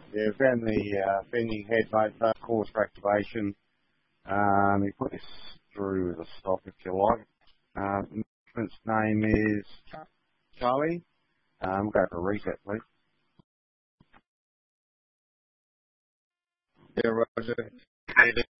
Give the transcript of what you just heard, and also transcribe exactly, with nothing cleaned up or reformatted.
Yeah, found the uh, bending head motor, course for activation. Um, you put this through with a stop if you like. Um, the name is Charlie. Um, we'll go for a reset, please. Yeah, Roger.